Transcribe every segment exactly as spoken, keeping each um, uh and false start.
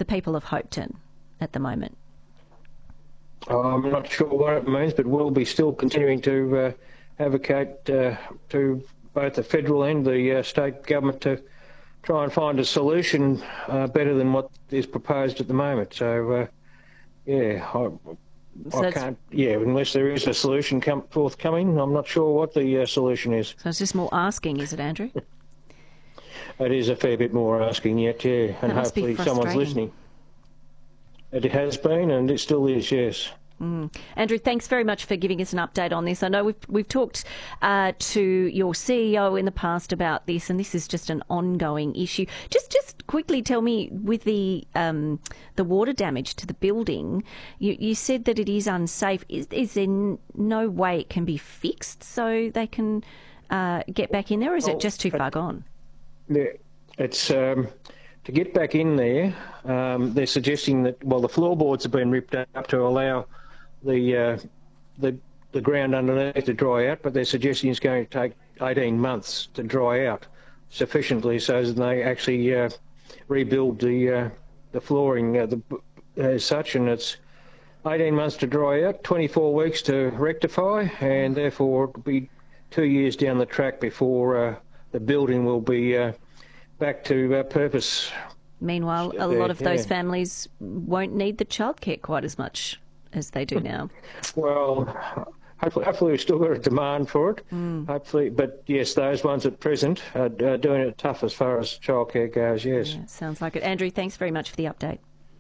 the people of Hopetoun at the moment? I'm not sure what it means, but we'll be still continuing to uh, advocate uh, to both the federal and the uh, state government to try and find a solution uh, better than what is proposed at the moment. So, uh, yeah, I, So I it's- can't, yeah, unless there is a solution come, forthcoming, I'm not sure what the uh, solution is. So it's just more asking, is it, Andrew? It is a fair bit more asking yet, yeah, and That must be hopefully someone's frustrating. listening. It has been, and it still is, yes. Andrew, thanks very much for giving us an update on this. I know we've we've talked uh, to your C E O in the past about this, and this is just an ongoing issue. Just just quickly tell me, with the um, the water damage to the building, you, you said that it is unsafe. Is, is there n- no way it can be fixed so they can uh, get back in there, or is Well, it just too far gone? Yeah, it's um, to get back in there. Um, they're suggesting that well, the floorboards have been ripped up to allow the uh, the the ground underneath to dry out, but they're suggesting it's going to take eighteen months to dry out sufficiently so that they actually uh, rebuild the uh, the flooring uh, the, as such, and it's eighteen months to dry out, twenty-four weeks to rectify, and therefore it'll be two years down the track before uh, the building will be uh, back to uh, purpose. Meanwhile, a Yeah, lot of those yeah. families won't need the childcare quite as much as they do now. Well, hopefully, hopefully we've still got a demand for it. Hopefully, but yes, those ones at present are, are doing it tough as far as childcare goes. Yes, Yeah, sounds like it. Andrew, thanks very much for the update.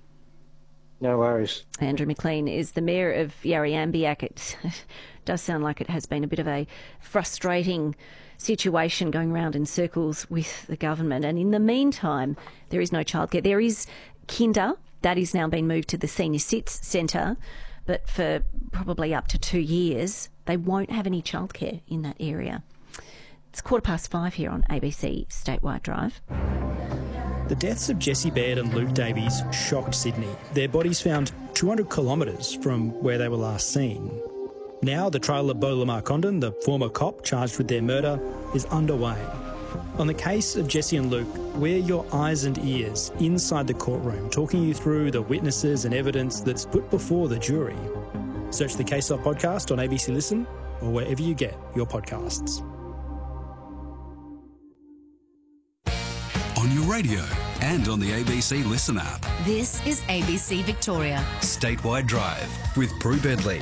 no worries. Andrew McLean is the Mayor of Yarriambiack. It does sound like it has been a bit of a frustrating situation going round in circles with the government. And in the meantime, there is no childcare. There is Kinder. That is now been moved to the Senior Sits Centre, but for probably up to two years, they won't have any childcare in that area. It's quarter past five here on A B C Statewide Drive. The deaths of Jessie Baird and Luke Davies shocked Sydney. Their bodies found two hundred kilometres from where they were last seen. Now the trial of Beau Lamar Condon, the former cop charged with their murder, is underway. On the case of Jessie and Luke, we're your eyes and ears inside the courtroom, talking you through the witnesses and evidence that's put before the jury. Search the Case Off podcast on A B C Listen or wherever you get your podcasts. On your radio and on the A B C Listen app. This is A B C Victoria. Statewide Drive with Prue Bedley.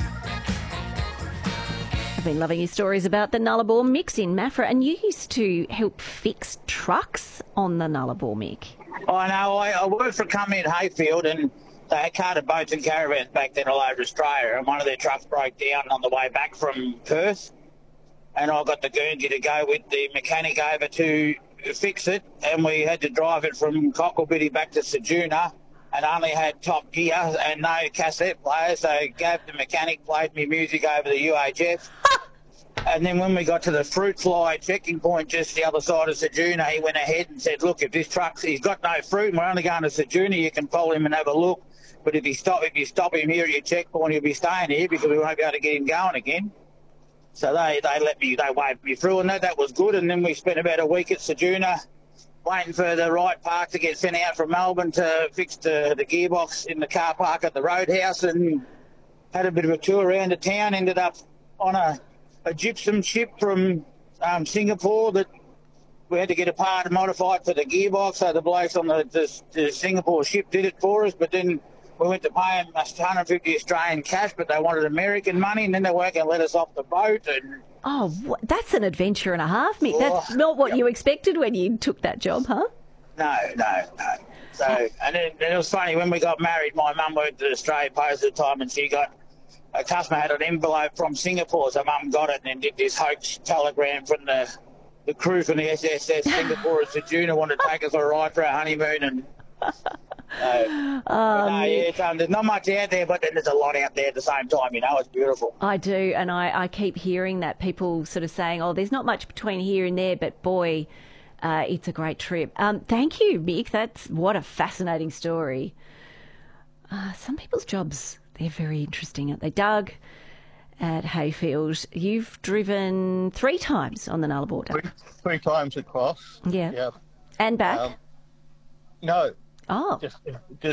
I've been loving your stories about the Nullarbor Mix in Maffra, and you used to help fix trucks on the Nullarbor Mick. I know. I, I worked for a company in Hayfield, and they had carted boats and caravans back then all over Australia, and one of their trucks broke down on the way back from Perth, and I got the Guernsey to go with the mechanic over to fix it, and we had to drive it from Cocklebiddy back to Sejuna, and only had Top Gear and no cassette player, so Gav, the mechanic, played me music over the U H F. And then when we got to the fruit fly checking point just the other side of Sejuna, he went ahead and said, look, if this truck's, he's got no fruit and we're only going to Sejuna, you can pull him and have a look. But if you stop, if you stop him here at your checkpoint, he'll be staying here because we won't be able to get him going again. So they, they let me, they waved me through, and that, that was good. And then we spent about a week at Sejuna waiting for the right park to get sent out from Melbourne to fix the, the gearbox in the car park at the Roadhouse, and had a bit of a tour around the town. Ended up on a, a gypsum ship from um, Singapore that we had to get a part modified for the gearbox. So the blokes on the, the, the Singapore ship did it for us, but then we went to pay them one hundred fifty Australian cash, but they wanted American money, and then they weren't going to let us off the boat. And Oh, wh- that's an adventure and a half, Mick. That's Oh, not what yep. you expected when you took that job, huh? No, no, no. So, and then and it was funny, when we got married, my mum worked at Australia Post at the time, and she got, a customer had an envelope from Singapore, so mum got it and then did this hoax telegram from the, the crew from the S S S Singapore at Sejuna, wanted to take us on a ride for our honeymoon. And so, Oh, but no, yeah, Mick. it's, um, there's not much out there, but then there's a lot out there at the same time, you know, it's beautiful. I do, and I, I keep hearing that, people sort of saying, oh, there's not much between here and there, but boy, uh, it's a great trip. Um, thank you, Mick. That's what a fascinating story. Uh, some people's jobs, they're very interesting, aren't they? Doug at Hayfield, you've driven three times on the Nullarbor. Three, three times across. Yeah. Yeah. And back? Um, no, oh. just just